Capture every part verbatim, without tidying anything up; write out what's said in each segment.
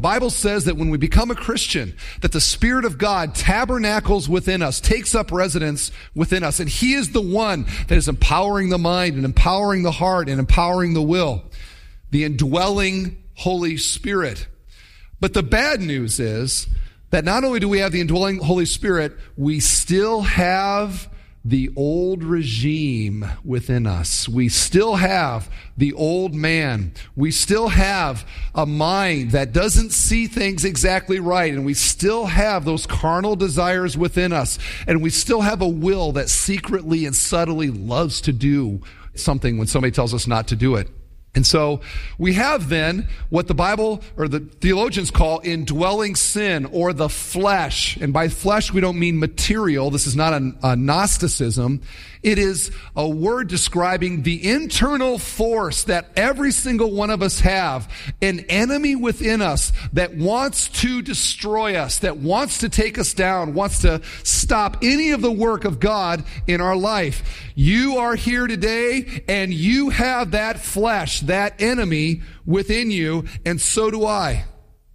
Bible says that when we become a Christian, that the Spirit of God tabernacles within us, takes up residence within us, and He is the one that is empowering the mind and empowering the heart and empowering the will, the indwelling Holy Spirit. But the bad news is that not only do we have the indwelling Holy Spirit, we still have the old regime within us. We still have the old man. We still have a mind that doesn't see things exactly right. And we still have those carnal desires within us. And we still have a will that secretly and subtly loves to do something when somebody tells us not to do it. And so we have then what the Bible or the theologians call indwelling sin or the flesh. And by flesh, we don't mean material. This is not a, a Gnosticism. It is a word describing the internal force that every single one of us have, an enemy within us that wants to destroy us, that wants to take us down, wants to stop any of the work of God in our life. You are here today and you have that flesh, that enemy within you, and so do I.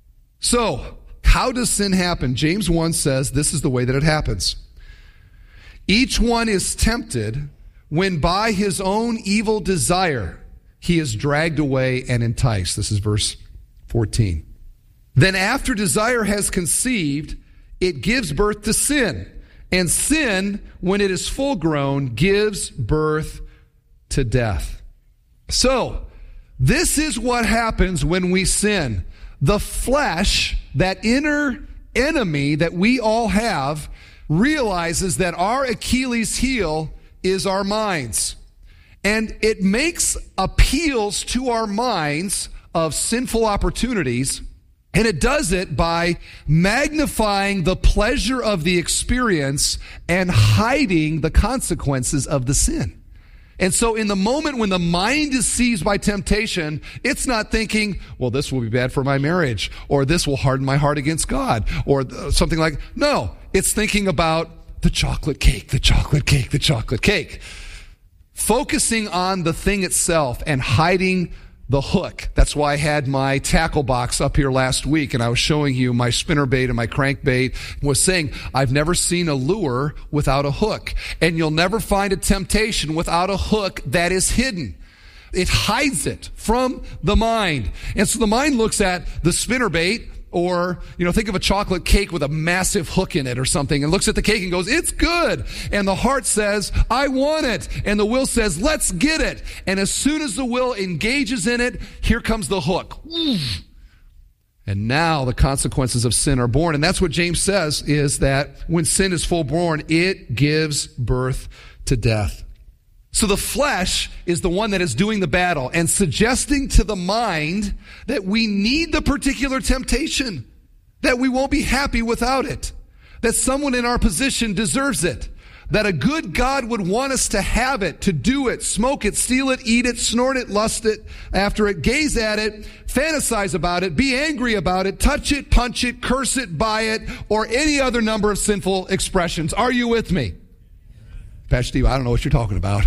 So, how does sin happen? James one says this is the way that it happens. Each one is tempted when by his own evil desire he is dragged away and enticed. This is verse fourteen. Then after desire has conceived, it gives birth to sin. And sin, when it is full grown, gives birth to death. So, this is what happens when we sin. The flesh, that inner enemy that we all have, realizes that our Achilles heel is our minds. And it makes appeals to our minds of sinful opportunities. And it does it by magnifying the pleasure of the experience and hiding the consequences of the sin. And so in the moment when the mind is seized by temptation, it's not thinking, well, this will be bad for my marriage, or this will harden my heart against God, or something like, no, it's thinking about the chocolate cake, the chocolate cake, the chocolate cake. Focusing on the thing itself and hiding the hook. That's why I had my tackle box up here last week, and I was showing you my spinnerbait and my crankbait, and was saying, I've never seen a lure without a hook, and you'll never find a temptation without a hook that is hidden. It hides it from the mind. And so the mind looks at the spinnerbait, or, you know, think of a chocolate cake with a massive hook in it or something, and looks at the cake and goes, it's good. And the heart says, I want it. And the will says, let's get it. And as soon as the will engages in it, here comes the hook. And now the consequences of sin are born. And that's what James says, is that when sin is full born, it gives birth to death. So the flesh is the one that is doing the battle and suggesting to the mind that we need the particular temptation, that we won't be happy without it, that someone in our position deserves it, that a good God would want us to have it, to do it, smoke it, steal it, eat it, snort it, lust it after it, gaze at it, fantasize about it, be angry about it, touch it, punch it, curse it, buy it, or any other number of sinful expressions. Are you with me? Pastor Steve, I don't know what you're talking about.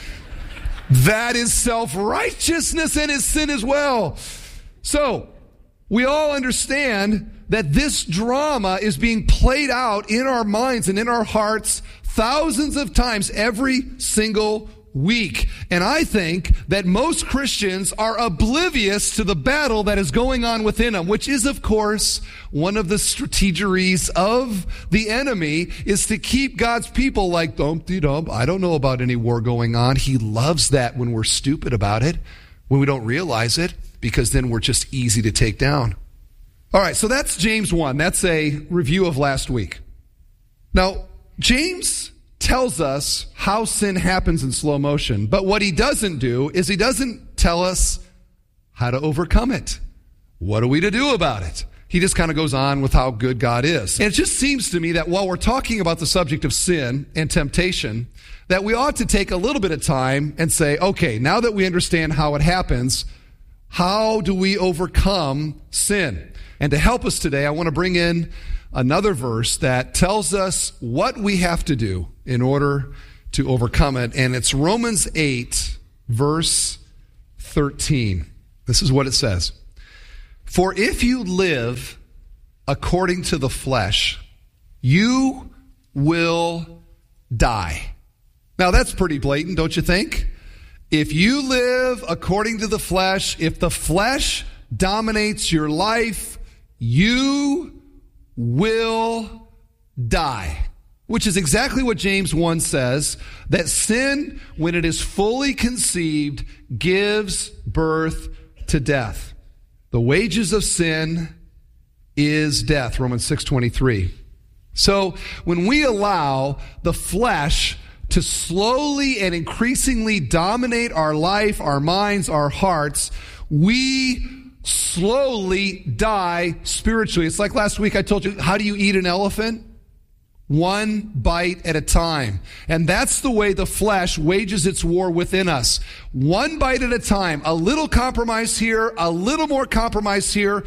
That is self-righteousness and is sin as well. So, we all understand that this drama is being played out in our minds and in our hearts thousands of times every single week. And I think that most Christians are oblivious to the battle that is going on within them, which is, of course, one of the strategies of the enemy, is to keep God's people like, dum-de-dum, I don't know about any war going on. He loves that when we're stupid about it, when we don't realize it, because then we're just easy to take down. All right, so that's James one. That's a review of last week. Now, James tells us how sin happens in slow motion. But what he doesn't do is he doesn't tell us how to overcome it. What are we to do about it? He just kind of goes on with how good God is. And it just seems to me that while we're talking about the subject of sin and temptation, that we ought to take a little bit of time and say, okay, now that we understand how it happens, how do we overcome sin? And to help us today, I want to bring in another verse that tells us what we have to do in order to overcome it. And it's Romans eight, verse thirteen. This is what it says. For if you live according to the flesh, you will die. Now that's pretty blatant, don't you think? If you live according to the flesh, if the flesh dominates your life, you will die. Which is exactly what James one says, that sin, when it is fully conceived, gives birth to death. The wages of sin is death, Romans six twenty-three. So when we allow the flesh to slowly and increasingly dominate our life, our minds, our hearts, we slowly die spiritually. It's like last week I told you, how do you eat an elephant? One bite at a time. And that's the way the flesh wages its war within us. One bite at a time. A little compromise here, a little more compromise here,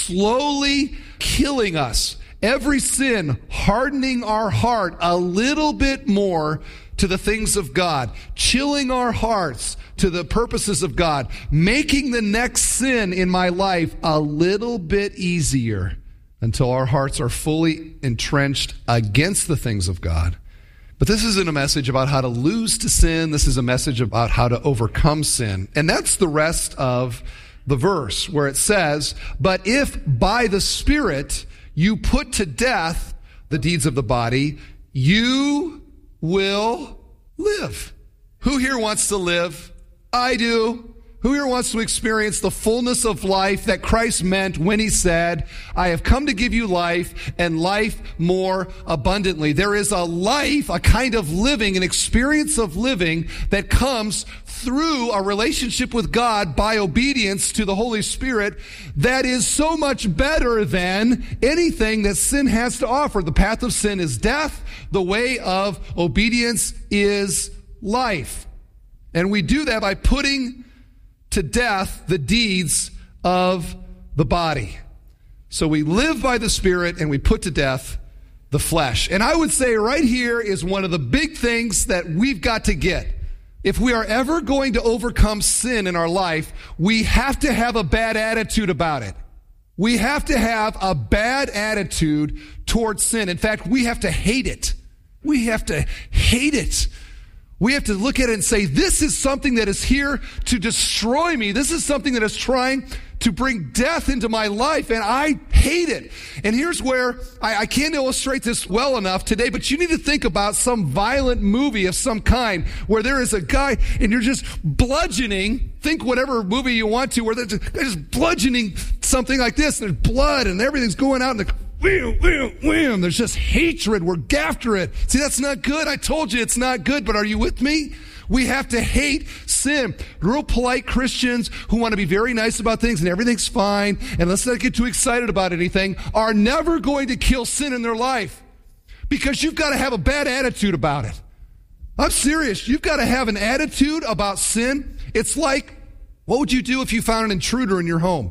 slowly killing us. Every sin hardening our heart a little bit more to the things of God, chilling our hearts to the purposes of God, making the next sin in my life a little bit easier until our hearts are fully entrenched against the things of God. But this isn't a message about how to lose to sin. This is a message about how to overcome sin. And that's the rest of the verse where it says, but if by the Spirit you put to death the deeds of the body, you will live. Who here wants to live? I do. Who here wants to experience the fullness of life that Christ meant when he said, I have come to give you life and life more abundantly? There is a life, a kind of living, an experience of living that comes through a relationship with God by obedience to the Holy Spirit that is so much better than anything that sin has to offer. The path of sin is death. The way of obedience is life. And we do that by putting to death the deeds of the body. So we live by the Spirit and we put to death the flesh. And I would say right here is one of the big things that we've got to get. If we are ever going to overcome sin in our life, we have to have a bad attitude about it. We have to have a bad attitude towards sin. In fact, we have to hate it. We have to hate it. We have to look at it and say, this is something that is here to destroy me. This is something that is trying to bring death into my life, and I hate it. And here's where I, I can't illustrate this well enough today, but you need to think about some violent movie of some kind where there is a guy and you're just bludgeoning, think whatever movie you want to, where they're just, they're just bludgeoning something like this, and there's blood and everything's going out in the Wham, wham, wham. There's just hatred. We're after it. See, that's not good. I told you it's not good, but are you with me? We have to hate sin. Real polite Christians who want to be very nice about things and everything's fine, and let's not get too excited about anything, are never going to kill sin in their life because you've got to have a bad attitude about it. I'm serious. You've got to have an attitude about sin. It's like, what would you do if you found an intruder in your home?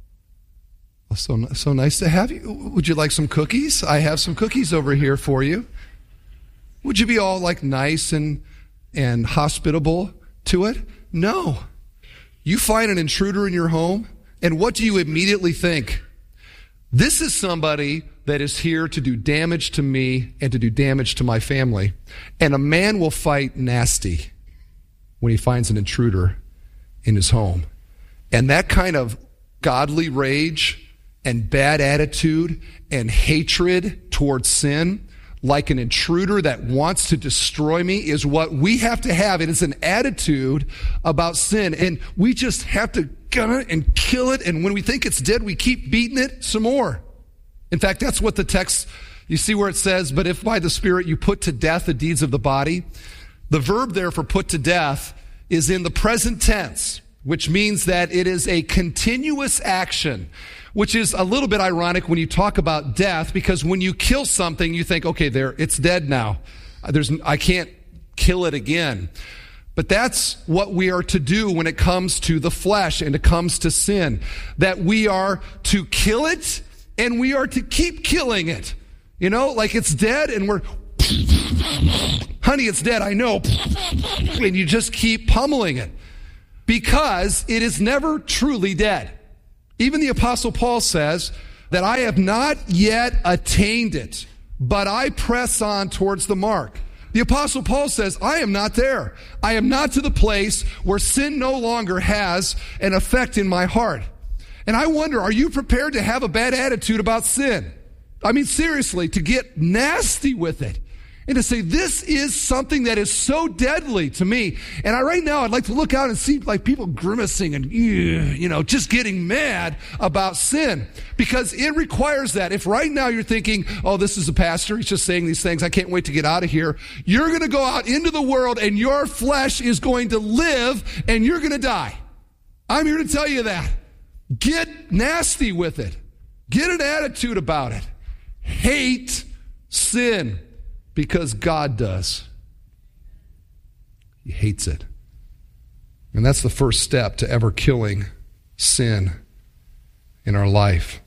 So, so nice to have you. Would you like some cookies? I have some cookies over here for you. Would you be all like nice and, and hospitable to it? No. You find an intruder in your home, and what do you immediately think? This is somebody that is here to do damage to me and to do damage to my family. And a man will fight nasty when he finds an intruder in his home. And that kind of godly rage and bad attitude and hatred towards sin, like an intruder that wants to destroy me, is what we have to have. It is an attitude about sin. And we just have to gun it and kill it. And when we think it's dead, we keep beating it some more. In fact, that's what the text, you see where it says, but if by the Spirit you put to death the deeds of the body, the verb there for put to death is in the present tense, which means that it is a continuous action, which is a little bit ironic when you talk about death, because when you kill something, you think, okay, there, it's dead now. There's, I can't kill it again. But that's what we are to do when it comes to the flesh and it comes to sin, that we are to kill it and we are to keep killing it. You know, like it's dead and we're, honey, it's dead, I know. And you just keep pummeling it because it is never truly dead. Even the Apostle Paul says that I have not yet attained it, but I press on towards the mark. The Apostle Paul says, I am not there. I am not to the place where sin no longer has an effect in my heart. And I wonder, are you prepared to have a bad attitude about sin? I mean, seriously, to get nasty with it. And to say, this is something that is so deadly to me. And I, right now, I'd like to look out and see like people grimacing and, you know, just getting mad about sin. Because it requires that. If right now you're thinking, oh, this is a pastor, he's just saying these things, I can't wait to get out of here. You're going to go out into the world and your flesh is going to live and you're going to die. I'm here to tell you that. Get nasty with it. Get an attitude about it. Hate sin. Because God does. He hates it. And that's the first step to ever killing sin in our life.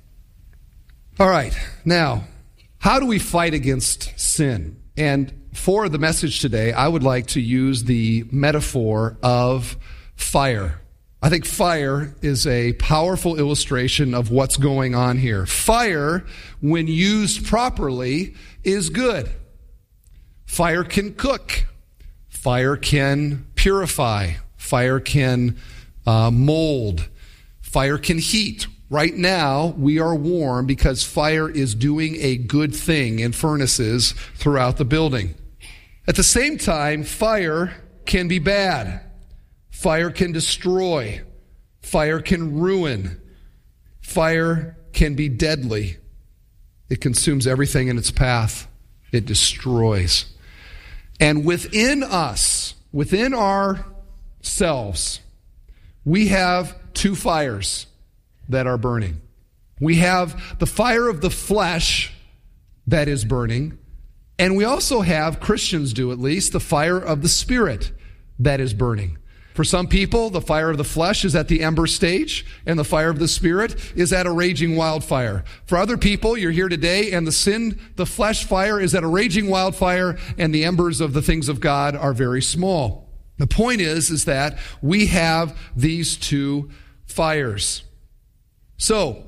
All right, now, how do we fight against sin? And for the message today, I would like to use the metaphor of fire. I think fire is a powerful illustration of what's going on here. Fire, when used properly, is good. Fire can cook. Fire can purify. Fire can uh, mold. Fire can heat. Right now, we are warm because fire is doing a good thing in furnaces throughout the building. At the same time, fire can be bad. Fire can destroy. Fire can ruin. Fire can be deadly. It consumes everything in its path. It destroys. And within us, within ourselves, we have two fires that are burning. We have the fire of the flesh that is burning, and we also have, Christians do at least, the fire of the Spirit that is burning. For some people, the fire of the flesh is at the ember stage, and the fire of the Spirit is at a raging wildfire. For other people, you're here today, and the sin, the flesh fire is at a raging wildfire, and the embers of the things of God are very small. The point is, is that we have these two fires. So,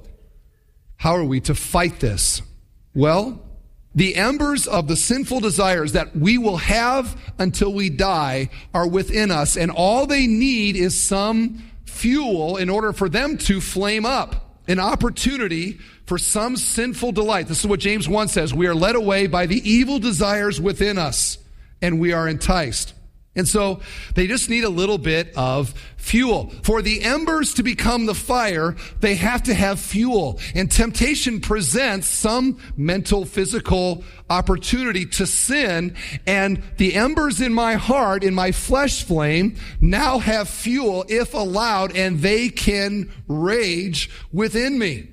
how are we to fight this? Well, the embers of the sinful desires that we will have until we die are within us, and all they need is some fuel in order for them to flame up, an opportunity for some sinful delight. This is what James one says, we are led away by the evil desires within us, and we are enticed. And so they just need a little bit of fuel. For the embers to become the fire, they have to have fuel. And temptation presents some mental, physical opportunity to sin. And the embers in my heart, in my flesh flame, now have fuel if allowed, and they can rage within me.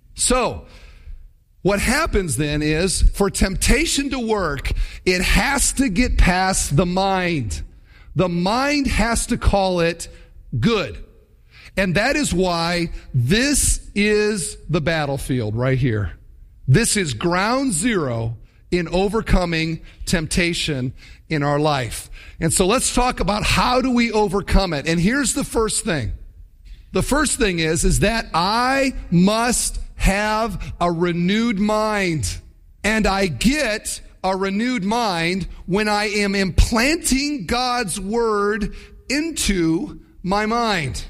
So, what happens then is, for temptation to work, it has to get past the mind. The mind has to call it good. And that is why this is the battlefield right here. This is ground zero in overcoming temptation in our life. And so let's talk about how do we overcome it. And here's the first thing. The first thing is, is that I must have a renewed mind. And I get a renewed mind when I am implanting God's word into my mind.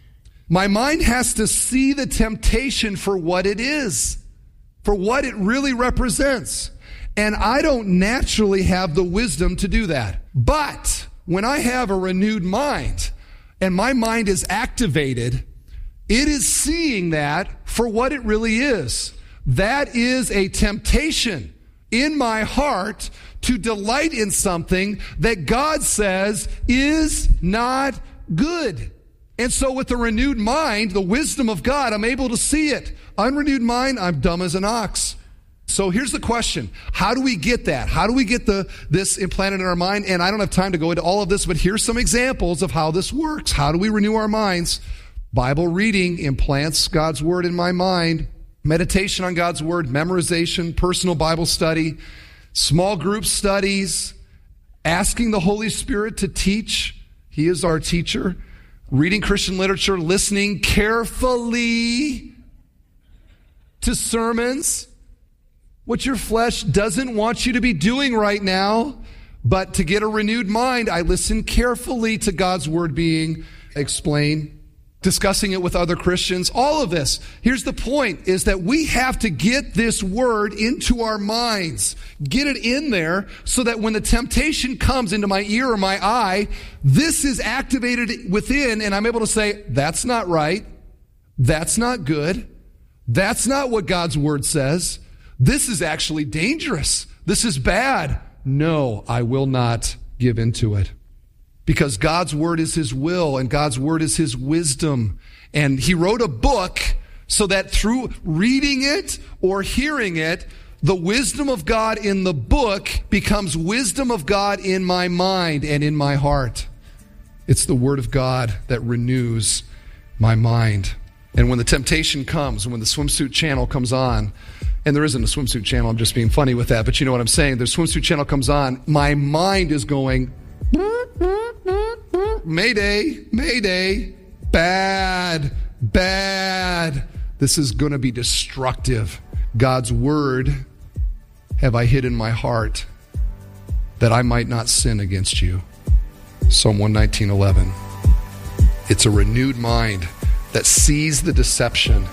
My mind has to see the temptation for what it is, for what it really represents. And I don't naturally have the wisdom to do that. But when I have a renewed mind and my mind is activated, it is seeing that for what it really is. That is a temptation in my heart to delight in something that God says is not good. And so with a renewed mind, the wisdom of God, I'm able to see it. Unrenewed mind, I'm dumb as an ox. So here's the question. How do we get that? How do we get the this implanted in our mind? And I don't have time to go into all of this, but here's some examples of how this works. How do we renew our minds? Bible reading implants God's word in my mind. Meditation on God's word, memorization, personal Bible study, small group studies, asking the Holy Spirit to teach. He is our teacher. Reading Christian literature, listening carefully to sermons, what your flesh doesn't want you to be doing right now. But to get a renewed mind, I listen carefully to God's word being explained, discussing it with other Christians, all of this. Here's the point, is that we have to get this word into our minds, get it in there so that when the temptation comes into my ear or my eye, this is activated within and I'm able to say, that's not right. That's not good. That's not what God's word says. This is actually dangerous. This is bad. No, I will not give into it. Because God's word is his will and God's word is his wisdom. And he wrote a book so that through reading it or hearing it, the wisdom of God in the book becomes wisdom of God in my mind and in my heart. It's the word of God that renews my mind. And when the temptation comes, when the swimsuit channel comes on, and there isn't a swimsuit channel, I'm just being funny with that, but you know what I'm saying. The swimsuit channel comes on, my mind is going, Mayday, Mayday, bad, bad. This is going to be destructive. God's word have I hid in my heart that I might not sin against you. Psalm one nineteen eleven. It's a renewed mind that sees the deception.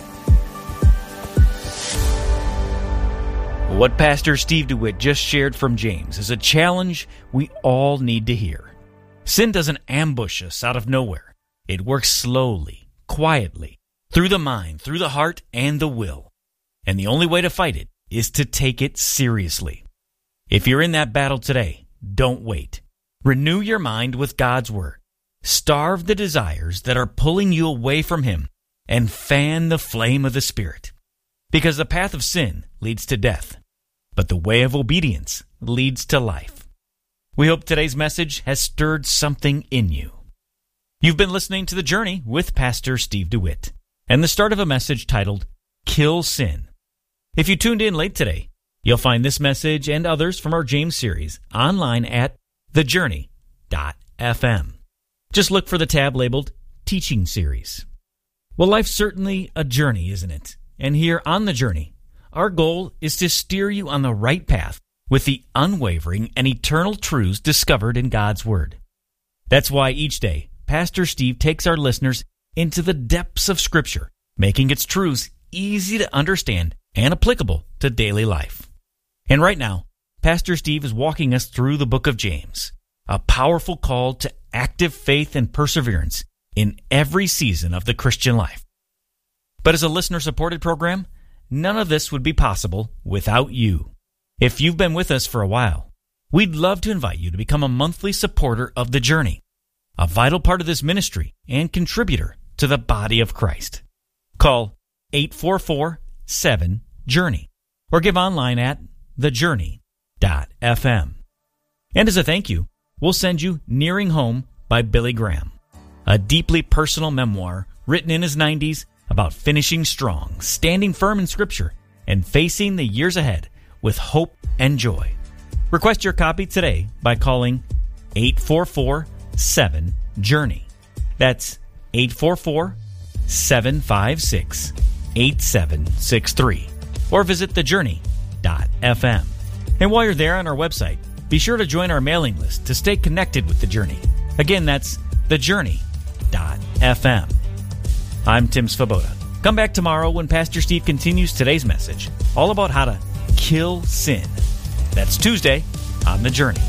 What Pastor Steve DeWitt just shared from James is a challenge we all need to hear. Sin doesn't ambush us out of nowhere. It works slowly, quietly, through the mind, through the heart, and the will. And the only way to fight it is to take it seriously. If you're in that battle today, don't wait. Renew your mind with God's Word. Starve the desires that are pulling you away from Him and fan the flame of the Spirit. Because the path of sin leads to death, but the way of obedience leads to life. We hope today's message has stirred something in you. You've been listening to The Journey with Pastor Steve DeWitt and the start of a message titled, Kill Sin. If you tuned in late today, you'll find this message and others from our James series online at the journey dot f m. Just look for the tab labeled Teaching Series. Well, life's certainly a journey, isn't it? And here on The Journey, our goal is to steer you on the right path with the unwavering and eternal truths discovered in God's Word. That's why each day, Pastor Steve takes our listeners into the depths of Scripture, making its truths easy to understand and applicable to daily life. And right now, Pastor Steve is walking us through the book of James, a powerful call to active faith and perseverance in every season of the Christian life. But as a listener-supported program, none of this would be possible without you. If you've been with us for a while, we'd love to invite you to become a monthly supporter of The Journey, a vital part of this ministry and contributor to the body of Christ. Call eight four four, seven, journey or give online at the journey dot f m. And as a thank you, we'll send you Nearing Home by Billy Graham, a deeply personal memoir written in his nineties about finishing strong, standing firm in Scripture, and facing the years ahead with hope and joy. Request your copy today by calling eight four four, seven, journey. That's eight four four, seven five six, eight seven six three. Or visit the journey dot f m. And while you're there on our website, be sure to join our mailing list to stay connected with The Journey. Again, that's the journey dot f m. I'm Tim Svoboda. Come back tomorrow when Pastor Steve continues today's message, all about how to kill sin. That's Tuesday on The Journey.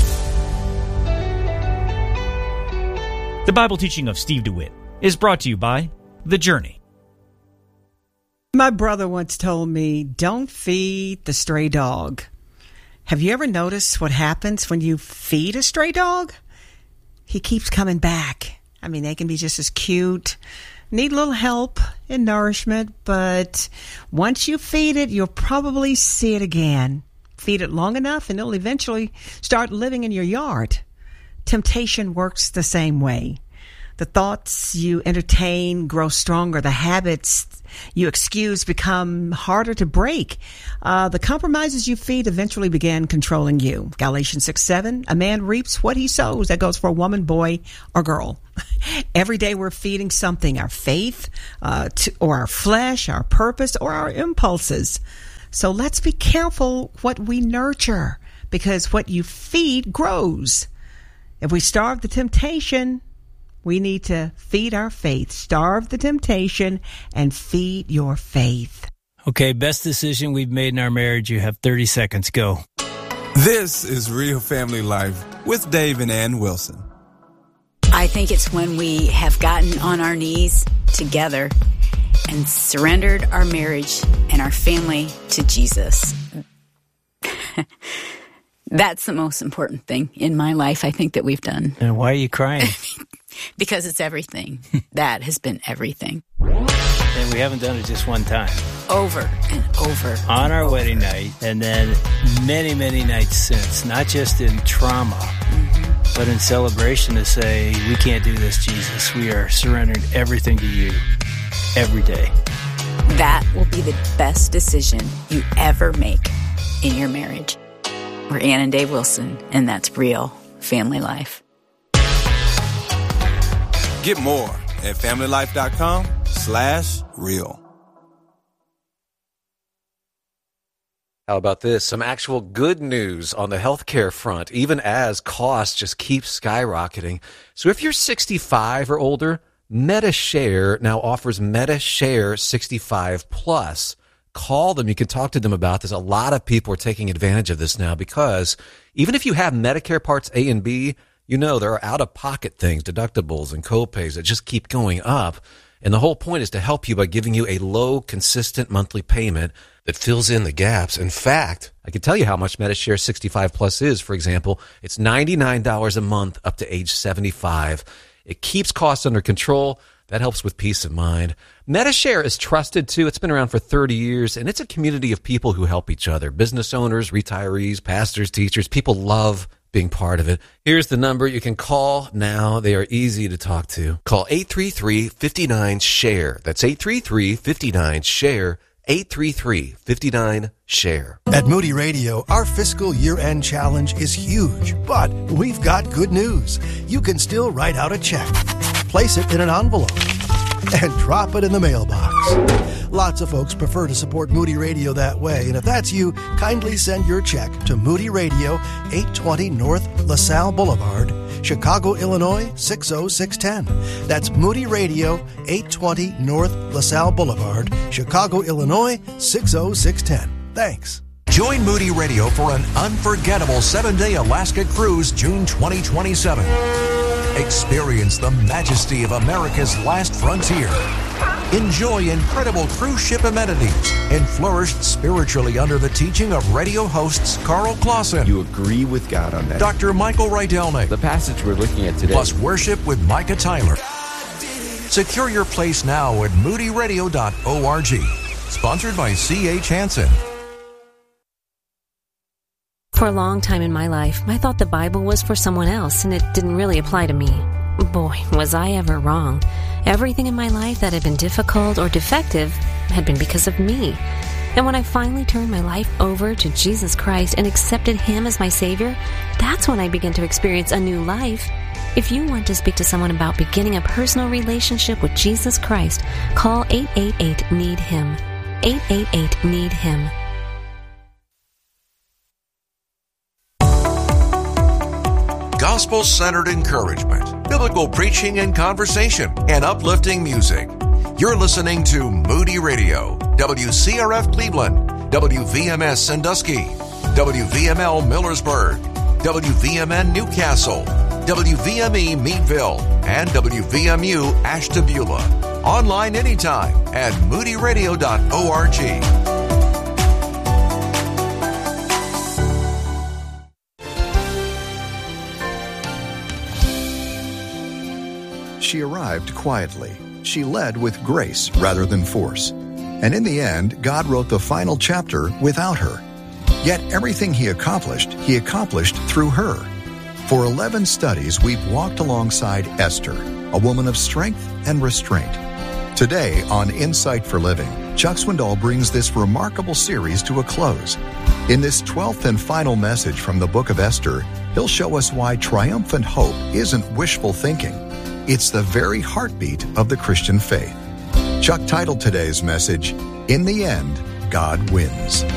The Bible teaching of Steve DeWitt is brought to you by The Journey. My brother once told me, don't feed the stray dog. Have you ever noticed what happens when you feed a stray dog? He keeps coming back. I mean, they can be just as cute, need a little help and nourishment, but once you feed it, you'll probably see it again. Feed it long enough and it'll eventually start living in your yard. Temptation works the same way. The thoughts you entertain grow stronger. The habits you excuse become harder to break. Uh, the compromises you feed eventually begin controlling you. Galatians six seven, a man reaps what he sows. That goes for a woman, boy, or girl. Every day we're feeding something, our faith, uh, to, or our flesh, our purpose, or our impulses. So let's be careful what we nurture, because what you feed grows. If we starve the temptation, we need to feed our faith. Starve the temptation and feed your faith. Okay, best decision we've made in our marriage. You have thirty seconds. Go. This is Real Family Life with Dave and Ann Wilson. I think it's when we have gotten on our knees together and surrendered our marriage and our family to Jesus. That's the most important thing in my life, I think, that we've done. And why are you crying? Because it's everything. That has been everything. And we haven't done it just one time. Over and over. On our over. wedding night, and then many, many nights since. Not just in trauma, mm-hmm. but in celebration to say, we can't do this, Jesus. We are surrendering everything to you every day. That will be the best decision you ever make in your marriage. We're Ann and Dave Wilson, and that's Real Family Life. Get more at familylife.com slash real. How about this? Some actual good news on the healthcare front, even as costs just keep skyrocketing. So if you're sixty-five or older, MediShare now offers MediShare sixty-five plus. Call them. You can talk to them about this. A lot of people are taking advantage of this now because even if you have Medicare Parts A and B, you know there are out-of-pocket things, deductibles and copays that just keep going up. And the whole point is to help you by giving you a low, consistent monthly payment that fills in the gaps. In fact, I can tell you how much MediShare sixty-five plus is. For example, it's ninety-nine dollars a month up to age seventy-five. It keeps costs under control. That helps with peace of mind. MediShare is trusted, too. It's been around for thirty years, and it's a community of people who help each other. Business owners, retirees, pastors, teachers. People love being part of it. Here's the number you can call now. They are easy to talk to. Call eight three three, five nine, SHARE. That's eight three three, five nine, SHARE. eight three three, five nine, SHARE. At Moody Radio, our fiscal year-end challenge is huge, but we've got good news. You can still write out a check, place it in an envelope, and drop it in the mailbox. Lots of folks prefer to support Moody Radio that way, and if that's you, kindly send your check to Moody Radio, eight twenty North LaSalle Boulevard, Chicago, Illinois, six oh six one oh. That's Moody Radio, eight twenty North LaSalle Boulevard, Chicago, Illinois, six oh six one oh. Thanks. Join Moody Radio for an unforgettable seven-day Alaska cruise June twenty twenty-seven. Experience the majesty of America's last frontier. Enjoy incredible cruise ship amenities and flourish spiritually under the teaching of radio hosts Carl Clausen. You agree with God on that. Doctor Michael Rydelnik. The passage we're looking at today. Plus worship with Micah Tyler. Secure your place now at moody radio dot org. Sponsored by C H Hansen. For a long time in my life, I thought the Bible was for someone else, and it didn't really apply to me. Boy, was I ever wrong. Everything in my life that had been difficult or defective had been because of me. And when I finally turned my life over to Jesus Christ and accepted Him as my Savior, that's when I began to experience a new life. If you want to speak to someone about beginning a personal relationship with Jesus Christ, call eight eight eight, need him. eight eight eight, need him. Gospel-centered encouragement, biblical preaching and conversation, and uplifting music. You're listening to Moody Radio, W C R F Cleveland, W V M S Sandusky, W V M L Millersburg, W V M N Newcastle, W V M E Meadville, and W V M U Ashtabula. Online anytime at moody radio dot org. She arrived quietly. She led with grace rather than force. And in the end, God wrote the final chapter without her. Yet everything He accomplished, He accomplished through her. For eleven studies, we've walked alongside Esther, a woman of strength and restraint. Today on Insight for Living, Chuck Swindoll brings this remarkable series to a close. In this twelfth and final message from the book of Esther, he'll show us why triumphant hope isn't wishful thinking. It's the very heartbeat of the Christian faith. Chuck titled today's message, In the End, God Wins.